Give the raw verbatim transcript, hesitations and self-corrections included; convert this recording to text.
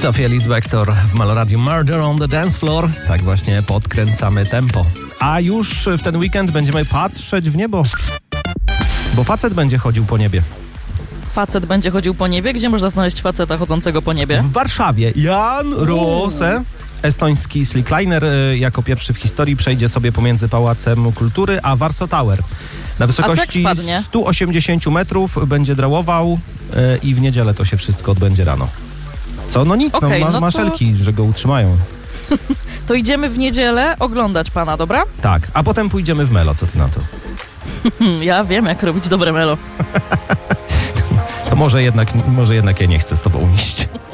Sophia Ellis Bextor w Maloradiu Murder on the Dance Floor. Tak właśnie podkręcamy tempo. A już w ten weekend będziemy patrzeć w niebo, bo facet będzie chodził po niebie. Facet będzie chodził po niebie? Gdzie można znaleźć faceta chodzącego po niebie? W Warszawie. Jan Rose, estoński slickliner, jako pierwszy w historii przejdzie sobie pomiędzy Pałacem Kultury a Warsaw Tower. Na wysokości sto osiemdziesiąt metrów będzie drałował yy, i w niedzielę to się wszystko odbędzie rano. Co? No nic, okay, no, ma, no maszelki, to... że go utrzymają. To idziemy w niedzielę oglądać pana, dobra? Tak, a potem pójdziemy w melo, co ty na to? Ja wiem, jak robić dobre melo. To może jednak, może jednak ja nie chcę z tobą iść.